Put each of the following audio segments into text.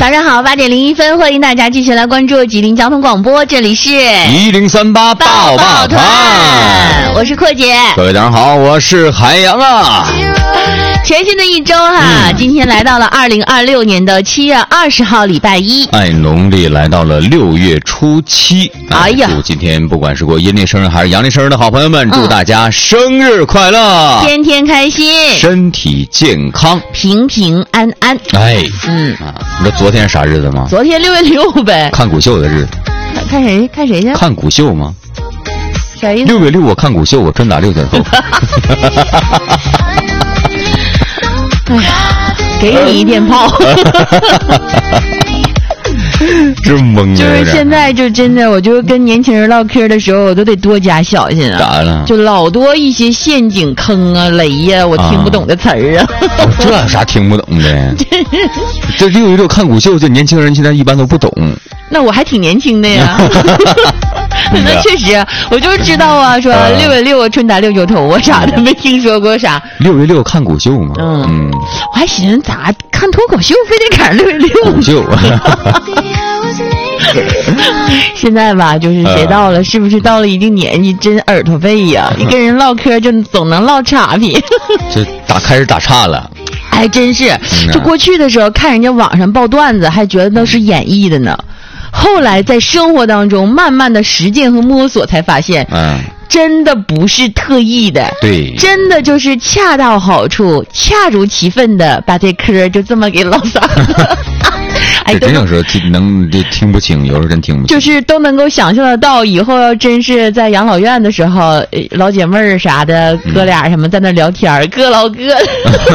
早上好，8:01，欢迎大家继续来关注吉林交通广播，这里是 1038抱抱团， 我是阔姐。 各位早上好，我是海洋啊。 全新的一周哈，今天来到了2026年的7月20号，礼拜一。 农历来到了6月初7。 哎呀， 祝今天不管是过阴历生日还是阳历生日的好朋友们，祝大家生日快乐， 天天开心， 身体健康， 平平安安。 你知道昨天是啥日子吗？ 昨天6月6呗。 看古秀的日子。 看谁？看谁去？ 看古秀吗？ 啥意思 ？6月6我看古秀，我专打6分后。 哎呀，给你一电炮。 这懵啊！ 就是现在就真的，我就跟年轻人唠嗑的时候，我都得多加小心啊。 咋了？ 就老多一些陷阱、坑啊、雷呀，我听不懂的词儿啊。 这有啥听不懂的？这6月6看古秀，这年轻人现在一般都不懂。 那我还挺年轻的呀。那确实，我就知道啊，说6月6春打6九头啊啥的，没听说过啥。 6月6看古秀嘛。 我还寻思咋看脱口秀非得赶上6月6。 古秀。 现在吧，就是谁到了，是不是到了一定年纪，真耳朵背呀？一跟人唠嗑就总能唠岔劈。 这开始打岔了。 还真是，就过去的时候看人家网上爆段子，还觉得都是演绎的呢。后来在生活当中慢慢的实践和摸索，才发现，真的不是特意的， 对， 真的就是恰到好处，恰如其分的把这嗑就这么给唠散了。 这真有时候听不清，有时候真听不清， 就是都能够想象得到，以后要真是在养老院的时候，老姐妹儿啥的，哥俩什么在那聊天，各唠各的。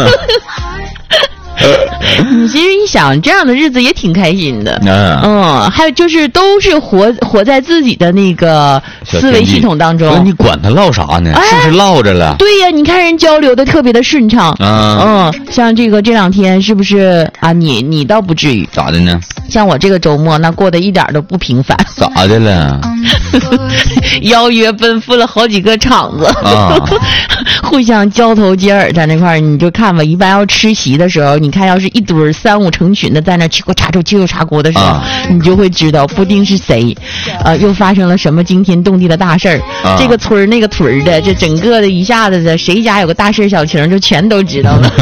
你其实一想，这样的日子也挺开心的。还有就是都是活在自己的那个思维系统当中。 你管他唠啥呢？是不是唠着了？ 对呀，你看人交流的特别的顺畅。像这两天是不是啊？你倒不至于。 咋的呢？ 像我这个周末那过得一点都不平凡。 咋的了？ 邀约奔赴了好几个场子，互相交头接耳，在那块儿你就看吧。一般要吃席的时候，你看要是一堆3、5成群的在那七口茶粥、七口茶锅的时候，你就会知道不定是谁，又发生了什么惊天动地的大事儿。这个村儿那个屯儿的，这整个的一下子的，谁家有个大事小情，就全都知道了。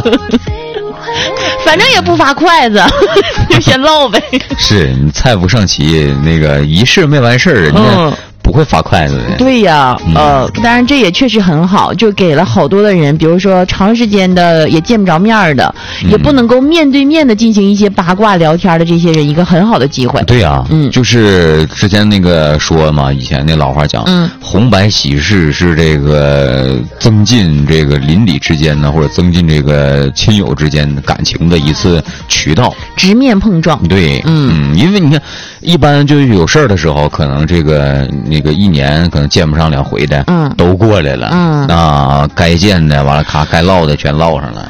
反正也不发筷子，就先唠呗。 是你菜不上齐，那个仪式没完事儿，人家不会发筷子的。 对呀，当然这也确实很好，就给了好多的人，比如说长时间的也见不着面的，也不能够面对面的进行一些八卦聊天的这些人，一个很好的机会。 对呀，就是之前那个说嘛，以前那老话讲，红白喜事是这个增进这个邻里之间呢，或者增进这个亲友之间感情的一次渠道， 直面碰撞。 对，因为你看，一般就有事儿的时候，可能那个一年可能见不上2回的，都过来了，该见的完了，该唠的全唠上了。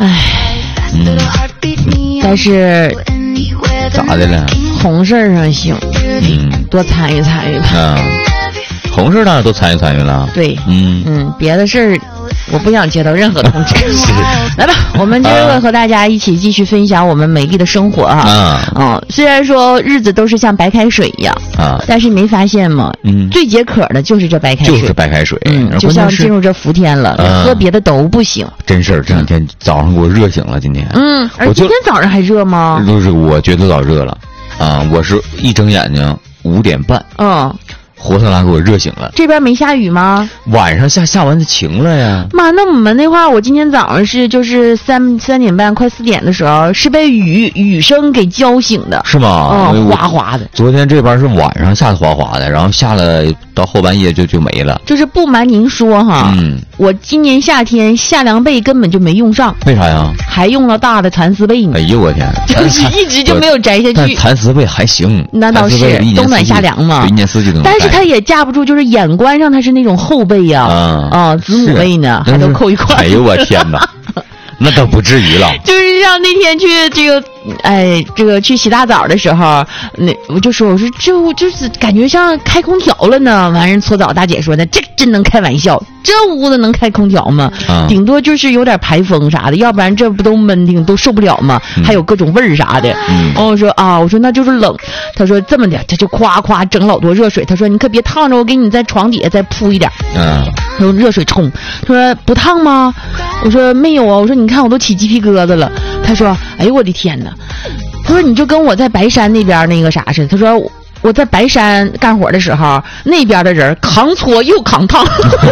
但是咋的了？红事上行，多参与参与吧。 红事当然都参与参与了。 对，别的事儿我不想接到任何通知。来吧，我们今儿和大家一起继续分享我们美丽的生活啊。虽然说日子都是像白开水一样但是你没发现吗？最解渴的就是这白开水， 就是白开水。 就像进入这伏天了，喝别的都不行。 真事儿，这2天早上给我热醒了。今天， 而今天早上还热吗？ 就是我觉得老热了我是一睁眼睛5点半。活特拉给我热醒了。 这边没下雨吗？ 晚上下完就晴了呀。 妈，那我们那话，我今天早上就是3点半快4点的时候，是被雨声给浇醒的。 是吗？ 哗哗的。 昨天这边是晚上下的哗哗的，然后下了到后半夜就没了。 就是不瞒您说哈，我今年夏天夏凉被根本就没用上。 为啥呀？ 还用了大的蚕丝被呢。 哎呦我天！ 就是一直就没有摘下去。 但蚕丝被还行， 那倒是冬暖夏凉嘛， 一年四季都能。 但是它也架不住，就是眼观上它是那种厚被呀，子母被呢，还都扣一块。 哎呦我天哪！ 那倒不至于了。 就是像那天去这个去洗大澡的时候，我就说这就是感觉像开空调了呢。完人搓澡大姐说呢，这真能开玩笑，这屋子能开空调吗？顶多就是有点排风啥的，要不然这不都闷挺都受不了吗？还有各种味儿啥的。然后我说那就是冷。他说这么的，他就夸夸整老多热水。他说你可别烫着，我给你在床底下再铺一点。用热水冲。他说不烫吗？我说没有啊。我说你看我都起鸡皮疙瘩了。他说哎呦我的天哪。他说你就跟我在白山那边那个啥似的。他说我在白山干活的时候，那边的人扛搓又扛烫。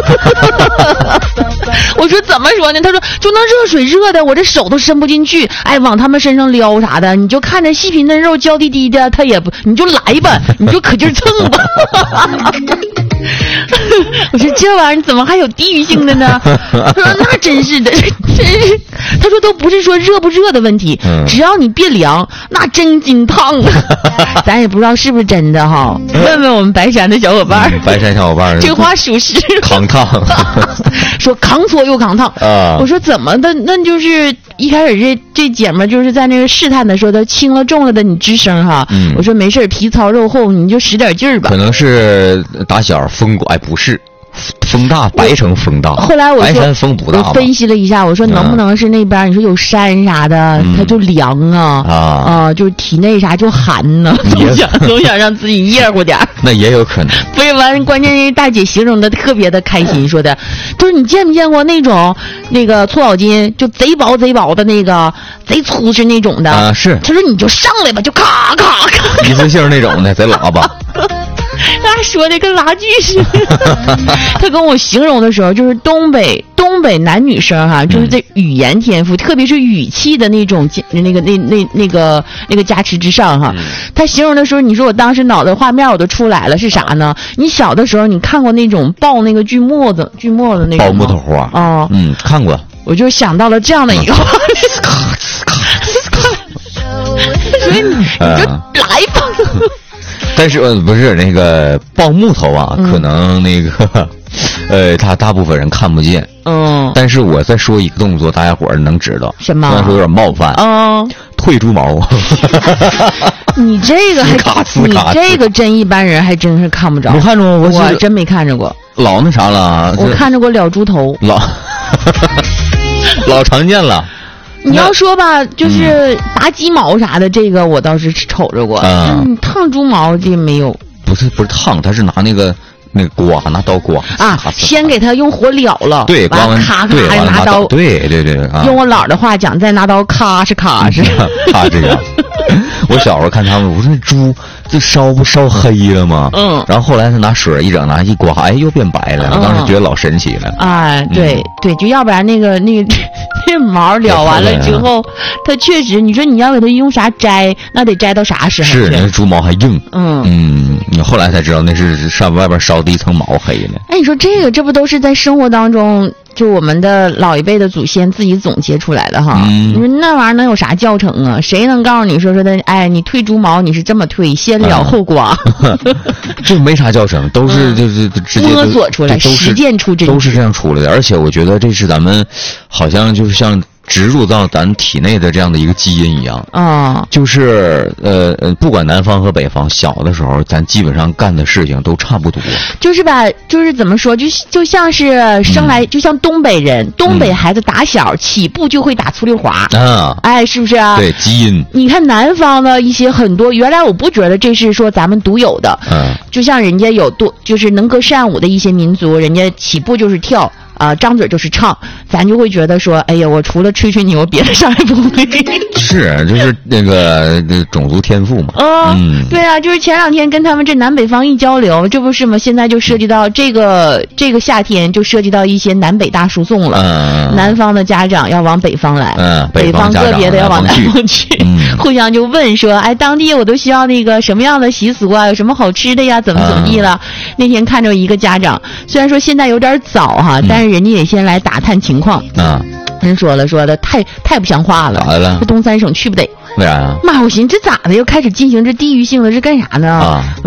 我说怎么说呢？他说就那热水热的，我这手都伸不进去，往他们身上撩啥的，你就看着细皮嫩肉娇滴滴的，他也不，你就来吧，你就可劲蹭吧。我说这玩意儿怎么还有地域性的呢？他说那真是的，真是。他说都不是说热不热的问题，只要你别凉，那真心烫啊。咱也不知道是不是真的哈，问问我们白山的小伙伴。 白山小伙伴， 这话属实。 扛烫， 说扛搓又扛烫啊！我说怎么的？那就是一开始这姐们就是在那个试探的说的轻了重了的你吱声哈。我说没事，皮糙肉厚，你就使点劲儿吧。 可能是打小风刮，不是。风大，白城风大。 后来我说白山风不大。 我分析了一下，我说能不能是那边你说有山啥的，它就凉啊就是体内啥就寒呢，总想让自己热乎点。 那也有可能。 不是完，关键是大姐形容的特别的开心，说的就是你见没见过那种那个搓澡巾就贼薄的那个贼粗是那种的啊？是。 她说你就上来吧，就咔咔咔。 一次性那种的，贼喇叭。 他说的跟拉锯似的。他跟我形容的时候，就是东北男女生哈，就是在语言天赋，特别是语气的那种那个加持之上哈。他形容的时候，你说我当时脑袋画面我都出来了，是啥呢？你小的时候你看过那种抱那个锯末子那种抱木头花啊？看过。 我就想到了这样的一个画面，所以你就来吧。 但是不是那个抱木头啊，可能那个他大部分人看不见。但是我再说一个动作，大家伙儿能知道什么？ 虽然说有点冒犯。退猪毛。 你这个你这个真一般人还真是看不着。 没看着吗？ 我真没看着过。 老那啥了。 我看着过了猪头。 老常见了。 你要说吧，就是拔鸡毛啥的，这个我倒是瞅着过。烫猪毛这没有。 不是烫，他是拿那个刮，拿刀刮啊，先给他用火燎了， 对， 完了咔咔还拿刀， 对。 用我姥的话讲，再拿刀咔哧，咔这样。我小时候看他们，我说那猪这烧不烧黑了吗？然后后来他拿水一整，拿一刮，又变白了。我当时觉得老神奇了。 对，就要不然那个毛燎完了之后，它确实，你说你要给它用啥摘，那得摘到啥时候？ 是那猪毛还硬。你后来才知道那是上外边烧的一层毛黑了。 你说这不都是在生活当中？就我们的老一辈的祖先自己总结出来的哈。你说那玩意儿能有啥教程啊？谁能告诉你说的？你退猪毛你是这么退，先燎后刮。 这没啥教程，都是就是直接摸索出来，实践出真知， 都是这样出来的。而且我觉得这是咱们好像就是像植入到咱体内的这样的一个基因一样就是不管南方和北方，小的时候咱基本上干的事情都差不多。 就是吧，就是怎么说，就像是生来就像东北人，东北孩子打小起步就会打粗溜滑是不是啊？ 对，基因。 你看南方的一些很多，原来我不觉得这是说咱们独有的，就像人家有就是能歌善舞的一些民族，人家起步就是跳。张嘴就是唱，咱就会觉得说，哎呀，我除了吹牛，别的啥也不会。 是，就是那个种族天赋嘛。 对啊，就是前两天跟他们这南北方一交流，这不是吗？现在就涉及到这个夏天就涉及到一些南北大输送了。南方的家长要往北方来，北方个别的要往南方去，互相就问说，当地我都需要那个什么样的习俗啊？有什么好吃的呀？怎么地了？那天看着一个家长，虽然说现在有点早哈，但是人家也先来打探情况人说了太不像话了。 咋的了？ 这东三省去不得。 为啥呀？ 妈，我寻思这咋的又开始进行这地域性的，是干啥呢？